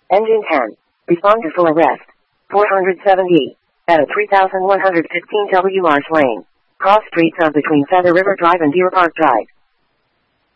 Engine 10. Respond to full arrest. 470. At a 3115 WR's lane. Cross streets of between Feather River Drive and Deer Park Drive.